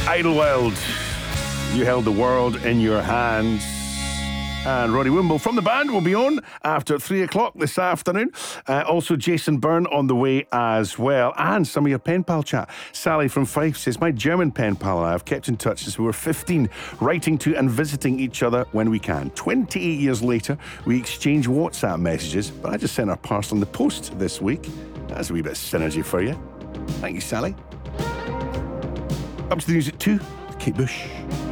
Idlewild, You Held the World in Your Hands. And Roddy Wimble from the band will be on after 3 o'clock this afternoon. Also, Jason Byrne on the way as well. And some of your pen pal chat. Sally from Fife says, my German pen pal and I have kept in touch since we were 15, writing to and visiting each other when we can. 28 years later, we exchange WhatsApp messages, but I just sent our parcel in the post this week. That's a wee bit of synergy for you. Thank you, Sally. Up to the news at 2, Kate Bush.